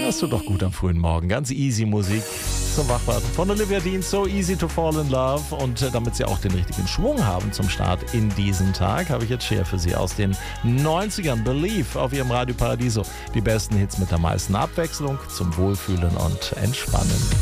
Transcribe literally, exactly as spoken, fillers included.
Das tut doch gut am frühen Morgen. Ganz easy Musik zum Wachwerden von Olivia Dean. So easy to fall in love. Und äh, damit Sie auch den richtigen Schwung haben zum Start in diesen Tag, habe ich jetzt Cher für Sie aus den neunzigern. Believe auf Ihrem Radio Paradiso. Die besten Hits mit der meisten Abwechslung zum Wohlfühlen und Entspannen.